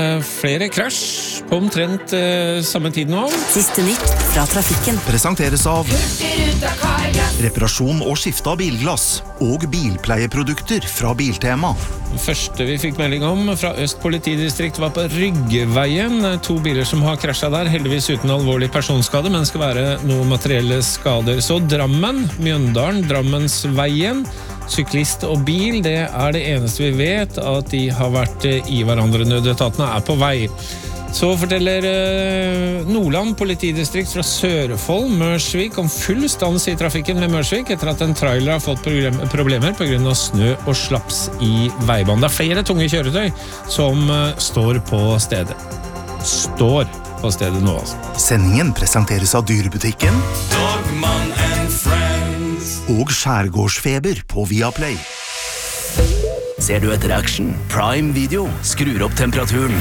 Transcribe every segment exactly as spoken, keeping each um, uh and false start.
Flere krasj på omtrent eh, samme tid nå. Siste nytt fra trafikken. Presenteres av reparasjon og skifte av bilglass og bilpleieprodukter fra Biltema. Det første vi fikk melding om fra Øst politidistrikt var på Ryggeveien. To biler som har krasjet der, heldigvis uten alvorlig personskade, men skal være noen materielle skader. Så Drammen, Mjøndalen, Drammensveien, syklist og bil, det er det eneste vi vet at de har vært i hverandre. Nødetatene er på vei. Så forteller eh, Nordland politidistrikt fra Sørfold, Mørsvik, om full stans i trafikken ved Mørsvik etter at en trailer har fått problemer på grunn av snø og slaps i veibanen. Det er flere tunge kjøretøy som eh, står på stedet. Står på stedet nå, altså. Sendingen presenteres av Dyrebutikken Dogman and Friends og Skjærgårdsfeber på Viaplay. Ser du etter action? Prime Video skrur opp temperaturen.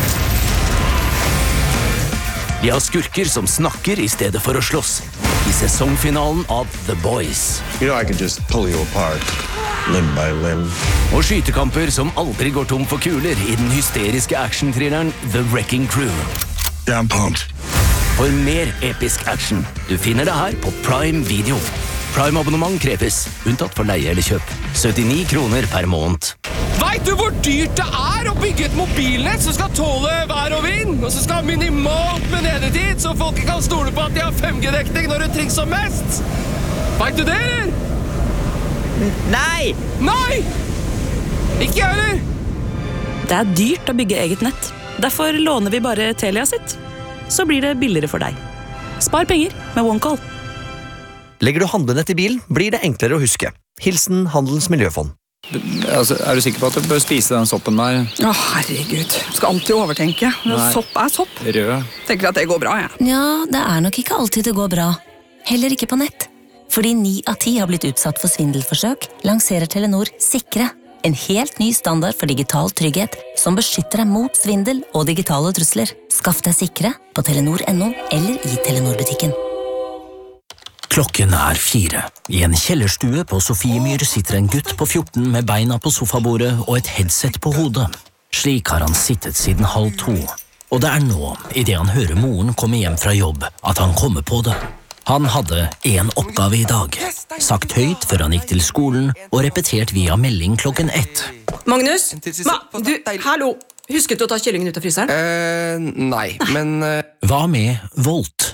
Vi har skurker som snakker i stedet for å slåss. I sesongfinalen av The Boys. You know I can just pull you apart, limb by limb. Og skytekamper som aldri går tom for kuler i den hysteriske action-thrilleren The Wrecking Crew. Damn pumped. For mer episk action, du finner det her på Prime Video. Prime-abonnement kreves, unntatt for leie eller kjøp. syttini kroner per måned. Vet du hvor dyrt det er å bygge et mobilnett som skal tåle vær og vind, og som skal ha minimalt med nedetid, så folk kan stole på at de har fem G-dekning når det trengs som mest? Vet du det, eller? Nei! Nei! Ikke jeg, eller? Det er dyrt å bygge eget nett. Derfor låner vi bare Telia sitt. Så blir det billigere for deg. Spar penger med OneCall. Legger du handlenett i bilen, blir det enklere å huske. Hilsen Handelens Miljøfond. Altså, er du sikker på at du bør spise den soppen der? Å, herregud. Skal alltid overtenke. Nei. Sopp er sopp. Rød. Tenker at det går bra, jeg. Ja, det er nok ikke alltid det går bra. Heller ikke på nett. Fordi ni av ti har blitt utsatt for svindelforsøk, lanserer Telenor Sikre. En helt ny standard for digital trygghet som beskytter deg mot svindel og digitale trusler. Skaff deg Sikre på telenor punktum no eller i Telenor-butikken. Klokken er fire. I en kjellerstue på Sofiemyr sitter en gutt på fjorten med beina på sofabordet og et headset på hodet. Slik har han sittet siden halv to. Og det er nå, i det han hører moren komme hjem fra jobb, at han kommer på det. Han hadde en oppgave i dag. Sagt høyt før han gikk til skolen, og repetert via melding klokken ett. Magnus? Ma, du, hallo. Husket du å ta kyllingen ut av fryseren? Eh, nei, men... Uh... Hva med Volt?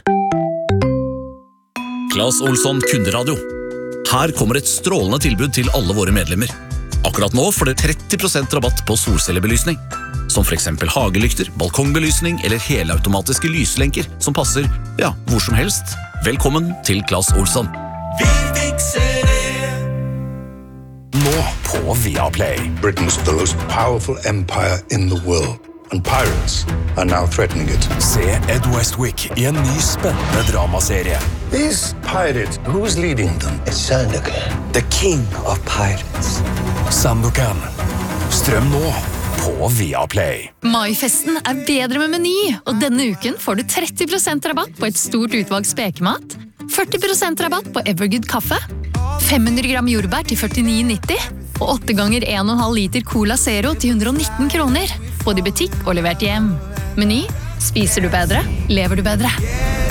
Claes Olsson Kunderadio. Her kommer et strålende tilbud til alle våre medlemmer. Akkurat nå får dere tretti prosent rabatt på solcellebelysning. Som for eksempel hagelykter, balkongbelysning eller helautomatiske lyslenker som passer, ja, hvor som helst. Velkommen til Claes Olsson. Vi fikser det! Nå på Viaplay. Britain's the most powerful empire in the world. And pirates are now threatening it. Se Ed Westwick i en ny spennende dramaserie. These pirates, who's leading them? It's Sandokan. The king of pirates. Sandokan. Strøm nå på Viaplay. Maifesten er bedre med Meny, og denne uken får du tretti prosent rabatt på et stort utvalg spekemat, førti prosent rabatt på Evergood kaffe, fem hundre gram jordbær til førtini nitti, og åtte ganger en og en halv liter Cola Zero til hundre og nitten kroner, både i butikk og levert hjem. Meny, spiser du bedre, lever du bedre.